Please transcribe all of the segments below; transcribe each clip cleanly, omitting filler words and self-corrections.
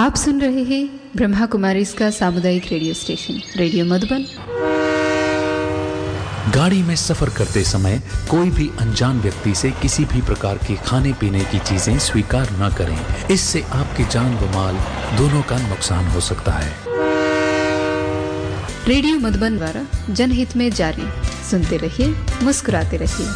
आप सुन रहे हैं ब्रह्मा कुमारी इसका सामुदायिक रेडियो स्टेशन रेडियो मधुबन। गाड़ी में सफर करते समय कोई भी अनजान व्यक्ति से किसी भी प्रकार के खाने पीने की चीजें स्वीकार न करें। इससे आपकी जान व माल दोनों का नुकसान हो सकता है। रेडियो मधुबन द्वारा जनहित में जारी। सुनते रहिए, मुस्कुराते रहिए।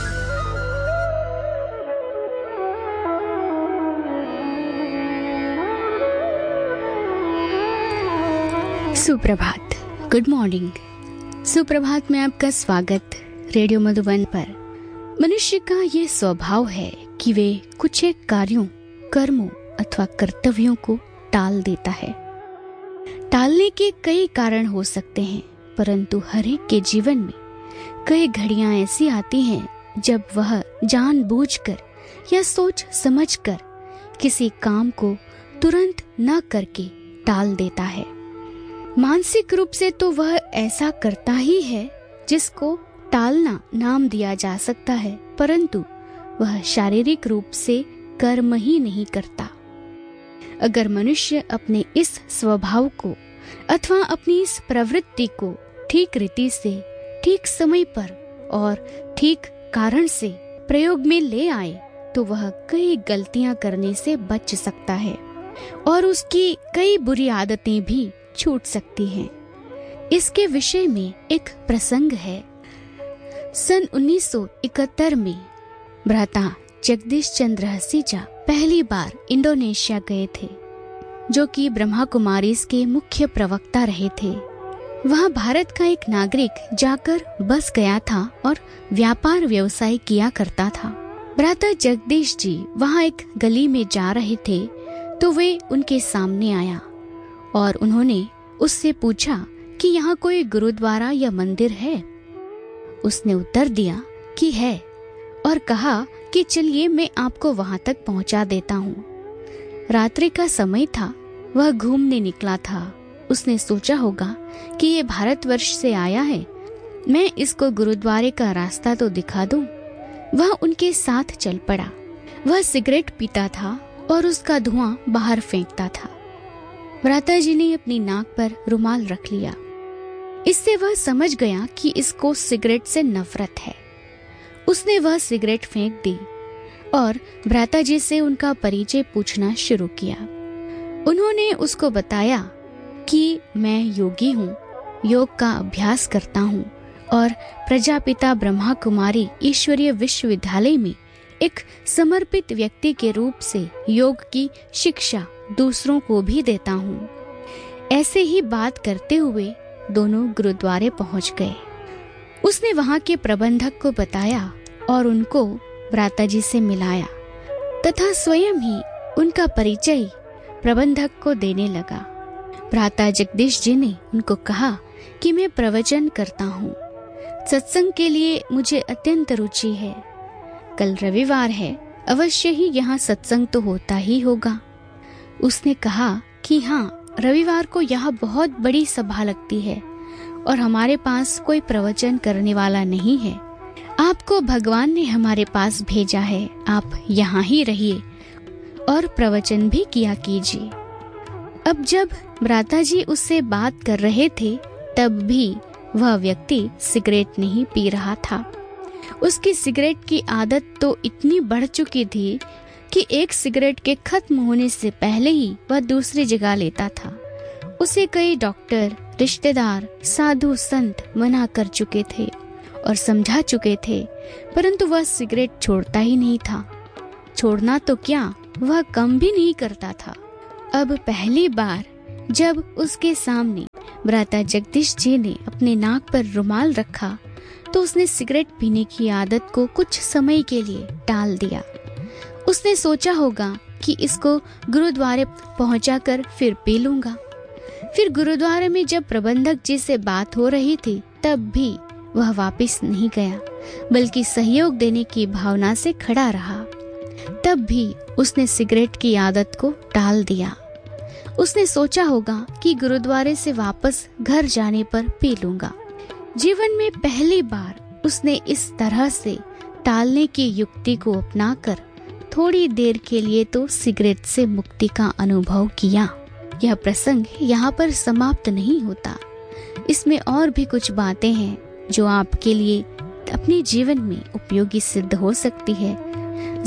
सुप्रभात, गुड मॉर्निंग। सुप्रभात में आपका स्वागत रेडियो मधुबन पर। मनुष्य का ये स्वभाव है कि वे कुछ एक कार्यों, कर्मों अथवा कर्तव्यों को टाल देता है। टालने के कई कारण हो सकते हैं, परंतु हर एक के जीवन में कई घड़ियां ऐसी आती हैं जब वह जानबूझकर या सोच समझकर किसी काम को तुरंत न करके टाल देता है। मानसिक रूप से तो वह ऐसा करता ही है जिसको टालना नाम दिया जा सकता है, परंतु वह शारीरिक रूप से कर्म ही नहीं करता। अगर मनुष्य अपने इस स्वभाव को अथवा अपनी इस प्रवृत्ति को ठीक रीति से, ठीक समय पर और ठीक कारण से प्रयोग में ले आए तो वह कई गलतियां करने से बच सकता है और उसकी कई बुरी आदतें भी छूट सकती हैं। इसके विषय में एक प्रसंग है। सन 1971 में भ्राता जगदीश चंद्र हसीजा पहली बार इंडोनेशिया गए थे, जो कि ब्रह्मा कुमारीज के मुख्य प्रवक्ता रहे थे। वहां भारत का एक नागरिक जाकर बस गया था और व्यापार व्यवसाय किया करता था। भ्राता जगदीश जी वहां एक गली में जा रहे थे तो वे उनके सामने आया और उन्होंने उससे पूछा कि यहाँ कोई गुरुद्वारा या मंदिर है। उसने उत्तर दिया कि है और कहा कि चलिए मैं आपको वहां तक पहुंचा देता हूँ। रात्रि का समय था, वह घूमने निकला था। उसने सोचा होगा कि ये भारतवर्ष से आया है, मैं इसको गुरुद्वारे का रास्ता तो दिखा दूं। वह उनके साथ चल पड़ा। वह सिगरेट पीता था और उसका धुआं बाहर फेंकता था। भ्राता जी ने अपनी नाक पर रुमाल रख लिया। इससे वह समझ गया कि इसको सिगरेट से नफरत है। उसने वह सिगरेट फेंक दी और भ्राता जी से उनका परिचय पूछना शुरू किया। उन्होंने उसको बताया कि मैं योगी हूँ, योग का अभ्यास करता हूँ और प्रजापिता ब्रह्मा कुमारी ईश्वरीय विश्वविद्यालय में एक समर्पित व्यक्ति के रूप से योग की शिक्षा दूसरों को भी देता हूँ। ऐसे ही बात करते हुए दोनों गुरुद्वारे पहुँच गए। उसने वहाँ के प्रबंधक को बताया और उनको भ्राता जी से मिलाया तथा स्वयं ही उनका परिचय प्रबंधक को देने लगा। भ्राता जगदीश जी ने उनको कहा कि मैं प्रवचन करता हूँ, सत्संग के लिए मुझे अत्यंत रुचि है। कल रविवार है, अवश्य ही यहाँ सत्संग तो होता ही होगा। उसने कहा कि हाँ, रविवार को यहाँ बहुत बड़ी सभा लगती है और हमारे पास कोई प्रवचन करने वाला नहीं है। आपको भगवान ने हमारे पास भेजा है, आप यहाँ ही रहिए और प्रवचन भी किया कीजिए। अब जब भ्राता जी उससे बात कर रहे थे तब भी वह व्यक्ति सिगरेट नहीं पी रहा था। उसकी सिगरेट की आदत तो इतनी बढ़ चुकी थी कि एक सिगरेट के खत्म होने से पहले ही वह दूसरी जगह लेता था। उसे कई डॉक्टर, रिश्तेदार, साधु संत मना कर चुके थे और समझा चुके थे, परंतु वह सिगरेट छोड़ता ही नहीं था। छोड़ना तो क्या, वह कम भी नहीं करता था। अब पहली बार जब उसके सामने भ्राता जगदीश जी ने अपने नाक पर रुमाल रखा तो उसने सिगरेट पीने की आदत को कुछ समय के लिए टाल दिया। उसने सोचा होगा कि इसको गुरुद्वारे पहुंचाकर फिर पी लूंगा। फिर गुरुद्वारे में जब प्रबंधक जी से बात हो रही थी तब भी वह वापस नहीं गया, बल्कि सहयोग देने की भावना से खड़ा रहा। तब भी उसने सिगरेट की आदत को टाल दिया। उसने सोचा होगा कि गुरुद्वारे से वापस घर जाने पर पी लूंगा। जीवन में पहली बार उसने इस तरह से टालने की युक्ति को अपनाकर थोड़ी देर के लिए तो सिगरेट से मुक्ति का अनुभव किया। यह प्रसंग यहाँ पर समाप्त नहीं होता। इसमें और भी कुछ बातें हैं जो आपके लिए अपने जीवन में उपयोगी सिद्ध हो सकती है।